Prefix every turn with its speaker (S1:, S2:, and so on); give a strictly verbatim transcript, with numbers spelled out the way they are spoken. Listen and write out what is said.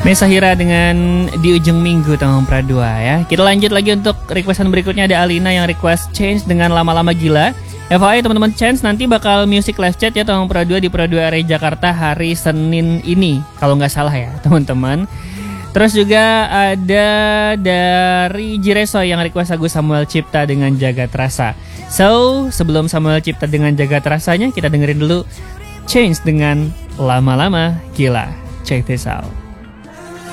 S1: Mesa Hira dengan Di Ujung Minggu tahun Pradua ya. Kita lanjut lagi untuk requestan berikutnya. Ada Alina yang request Change dengan Lama-Lama Gila. F Y I teman-teman, Change nanti bakal music live chat ya tahun Pradua di Pradua Area Jakarta hari Senin ini kalau nggak salah ya teman-teman. Terus juga ada dari Jireso yang request lagu Samuel Cipta dengan Jagat Rasa. So sebelum Samuel Cipta dengan Jagat Rasanya, kita dengerin dulu Change dengan Lama-Lama Gila. Check this out.